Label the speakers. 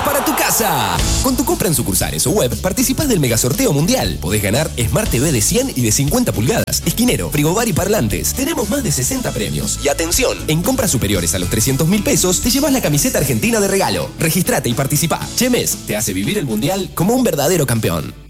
Speaker 1: para tu casa. Con tu compra en sucursales o web, participás del megasorteo mundial. Podés ganar Smart TV de 100 y de 50 pulgadas, esquinero, frigobar y parlantes. Tenemos más de 60 premios. Y atención, en compras superiores a los 300.000 pesos, te llevas la camiseta argentina de regalo. Registrate y participá. Chemes te hace vivir el mundial como un verdadero campeón.